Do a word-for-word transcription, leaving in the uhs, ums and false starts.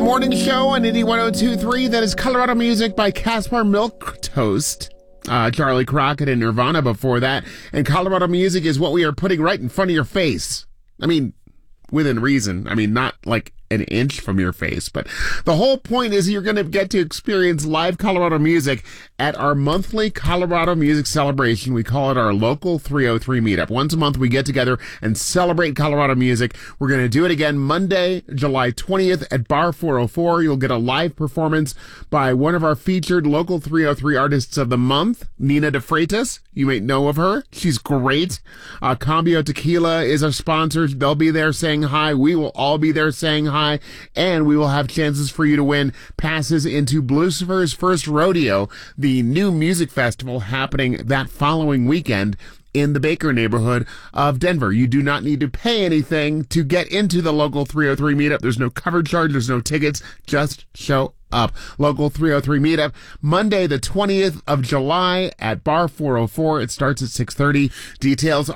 morning show on eighty-one oh two point three. That is Colorado Music by Caspar Milk Toast. Uh, Charlie Crockett and Nirvana before that. And Colorado Music is what we are putting right in front of your face. I mean, within reason. I mean, not like an inch from your face. But the whole point is you're going to get to experience live Colorado music at our monthly Colorado Music Celebration. We call it our Local three oh three Meetup. Once a month, we get together and celebrate Colorado music. We're going to do it again Monday, July twentieth at Bar four oh four. You'll get a live performance by one of our featured Local three oh three Artists of the Month, Nina De Freitas. You may know of her. She's great. Uh, Cambio Tequila is our sponsor. They'll be there saying hi. We will all be there saying hi. And we will have chances for you to win passes into Blucifer's First Rodeo, the new music festival happening that following weekend in the Baker neighborhood of Denver. You do not need to pay anything to get into the Local three oh three Meetup. There's no cover charge. There's no tickets. Just show up. Local three oh three Meetup, Monday the twentieth of July at Bar four oh four. It starts at six thirty. Details